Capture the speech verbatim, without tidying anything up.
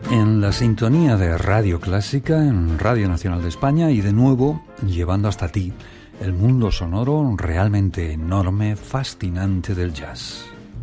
En la sintonía de Radio Clásica, en Radio Nacional de España, y de nuevo llevando hasta ti el mundo sonoro realmente enorme, fascinante del jazz.